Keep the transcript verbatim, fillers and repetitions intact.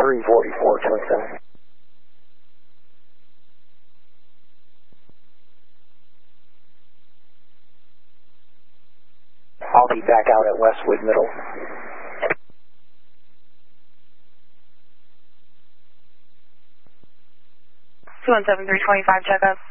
three forty-four, twenty-seven. I'll be back out at Westwood Middle. two one seven three twenty-five, check up.